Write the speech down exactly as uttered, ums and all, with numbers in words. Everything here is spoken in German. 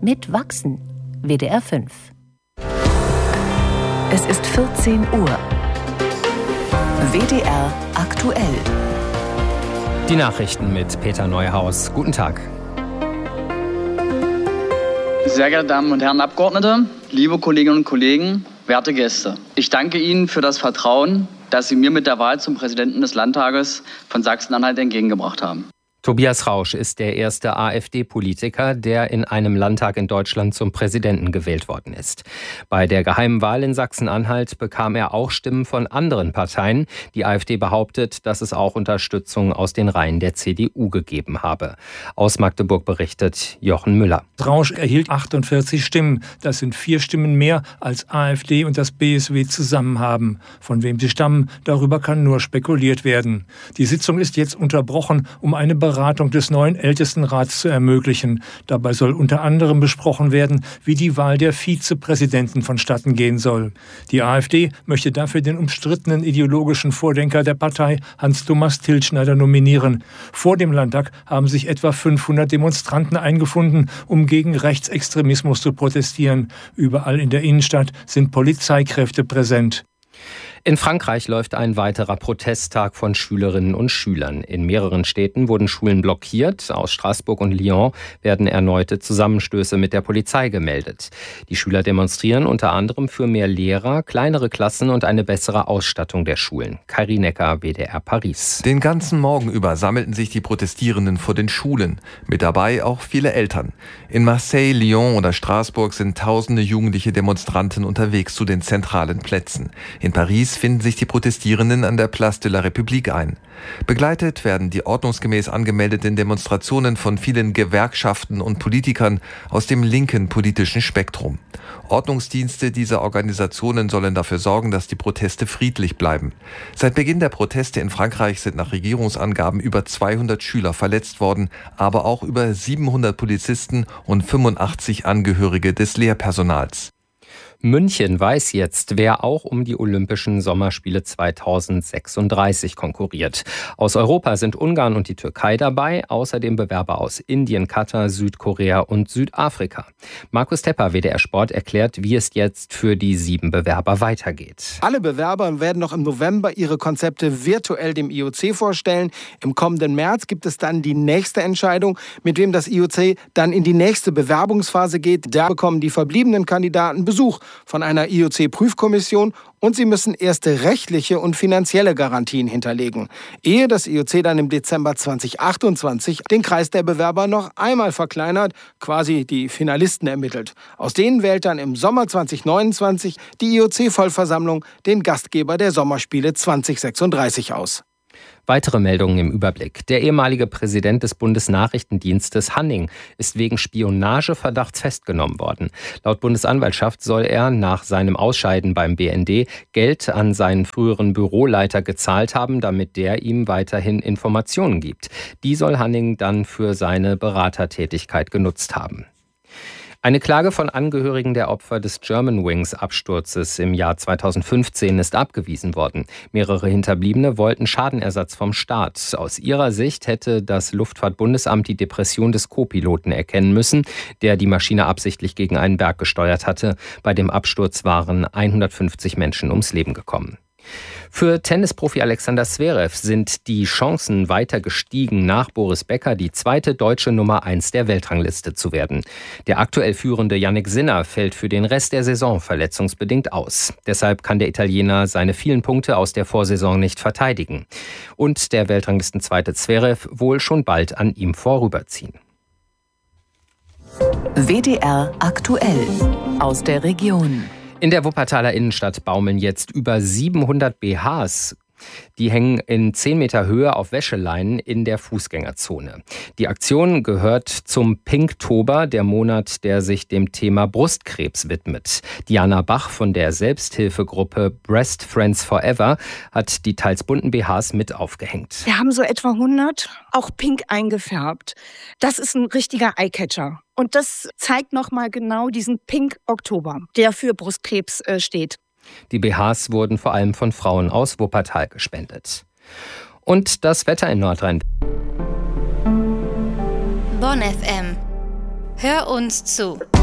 mit Wachsen. W D R fünf. Es ist vierzehn Uhr. W D R aktuell. Die Nachrichten mit Peter Neuhaus. Guten Tag. Sehr geehrte Damen und Herren Abgeordnete, liebe Kolleginnen und Kollegen, werte Gäste. Ich danke Ihnen für das Vertrauen, das Sie mir mit der Wahl zum Präsidenten des Landtages von Sachsen-Anhalt entgegengebracht haben. Tobias Rausch ist der erste AfD-Politiker, der in einem Landtag in Deutschland zum Präsidenten gewählt worden ist. Bei der geheimen Wahl in Sachsen-Anhalt bekam er auch Stimmen von anderen Parteien. Die AfD behauptet, dass es auch Unterstützung aus den Reihen der C D U gegeben habe. Aus Magdeburg berichtet Jochen Müller. Rausch erhielt achtundvierzig Stimmen. Das sind vier Stimmen mehr als AfD und das B S W zusammen haben. Von wem sie stammen, darüber kann nur spekuliert werden. Die Sitzung ist jetzt unterbrochen, um eine Beratung des neuen Ältestenrats zu ermöglichen. Dabei soll unter anderem besprochen werden, wie die Wahl der Vizepräsidenten vonstatten gehen soll. Die AfD möchte dafür den umstrittenen ideologischen Vordenker der Partei, Hans-Thomas Tilschneider, nominieren. Vor dem Landtag haben sich etwa fünfhundert Demonstranten eingefunden, um gegen Rechtsextremismus zu protestieren. Überall in der Innenstadt sind Polizeikräfte präsent. In Frankreich läuft ein weiterer Protesttag von Schülerinnen und Schülern. In mehreren Städten wurden Schulen blockiert. Aus Straßburg und Lyon werden erneute Zusammenstöße mit der Polizei gemeldet. Die Schüler demonstrieren unter anderem für mehr Lehrer, kleinere Klassen und eine bessere Ausstattung der Schulen. Kairi Necker, W D R Paris. Den ganzen Morgen über sammelten sich die Protestierenden vor den Schulen. Mit dabei auch viele Eltern. In Marseille, Lyon oder Straßburg sind tausende jugendliche Demonstranten unterwegs zu den zentralen Plätzen. In Paris finden sich die Protestierenden an der Place de la République ein. Begleitet werden die ordnungsgemäß angemeldeten Demonstrationen von vielen Gewerkschaften und Politikern aus dem linken politischen Spektrum. Ordnungsdienste dieser Organisationen sollen dafür sorgen, dass die Proteste friedlich bleiben. Seit Beginn der Proteste in Frankreich sind nach Regierungsangaben über zweihundert Schüler verletzt worden, aber auch über siebenhundert Polizisten und fünfundachtzig Angehörige des Lehrpersonals. München weiß jetzt, wer auch um die Olympischen Sommerspiele zweitausendsechsunddreißig konkurriert. Aus Europa sind Ungarn und die Türkei dabei, außerdem Bewerber aus Indien, Katar, Südkorea und Südafrika. Markus Tepper, W D R Sport, erklärt, wie es jetzt für die sieben Bewerber weitergeht. Alle Bewerber werden noch im November ihre Konzepte virtuell dem I O C vorstellen. Im kommenden März gibt es dann die nächste Entscheidung, mit wem das I O C dann in die nächste Bewerbungsphase geht. Da bekommen die verbliebenen Kandidaten Besuch von einer I O C-Prüfkommission und sie müssen erste rechtliche und finanzielle Garantien hinterlegen, ehe das I O C dann im Dezember zweitausendachtundzwanzig den Kreis der Bewerber noch einmal verkleinert, quasi die Finalisten ermittelt. Aus denen wählt dann im Sommer zweitausendneunundzwanzig die I O C-Vollversammlung den Gastgeber der Sommerspiele zweitausendsechsunddreißig aus. Weitere Meldungen im Überblick. Der ehemalige Präsident des Bundesnachrichtendienstes Hanning ist wegen Spionageverdachts festgenommen worden. Laut Bundesanwaltschaft soll er nach seinem Ausscheiden beim B N D Geld an seinen früheren Büroleiter gezahlt haben, damit der ihm weiterhin Informationen gibt. Die soll Hanning dann für seine Beratertätigkeit genutzt haben. Eine Klage von Angehörigen der Opfer des Germanwings-Absturzes im Jahr zweitausendfünfzehn ist abgewiesen worden. Mehrere Hinterbliebene wollten Schadenersatz vom Staat. Aus ihrer Sicht hätte das Luftfahrtbundesamt die Depression des Co-Piloten erkennen müssen, der die Maschine absichtlich gegen einen Berg gesteuert hatte. Bei dem Absturz waren hundertfünfzig Menschen ums Leben gekommen. Für Tennisprofi Alexander Zverev sind die Chancen weiter gestiegen, nach Boris Becker die zweite deutsche Nummer eins der Weltrangliste zu werden. Der aktuell führende Jannik Sinner fällt für den Rest der Saison verletzungsbedingt aus. Deshalb kann der Italiener seine vielen Punkte aus der Vorsaison nicht verteidigen. Und der Weltranglistenzweite Zverev wohl schon bald an ihm vorüberziehen. W D R aktuell aus der Region. In der Wuppertaler Innenstadt baumeln jetzt über siebenhundert B Hs. Die hängen in zehn Meter Höhe auf Wäscheleinen in der Fußgängerzone. Die Aktion gehört zum Pinktober, der Monat, der sich dem Thema Brustkrebs widmet. Diana Bach von der Selbsthilfegruppe Breast Friends Forever hat die teils bunten B Hs mit aufgehängt. Wir haben so etwa hundert, auch pink eingefärbt. Das ist ein richtiger Eyecatcher. Und das zeigt nochmal genau diesen Pink Oktober, der für Brustkrebs äh, steht. Die B Hs wurden vor allem von Frauen aus Wuppertal gespendet. Und das Wetter in Nordrhein. Bonn F M. Hör uns zu.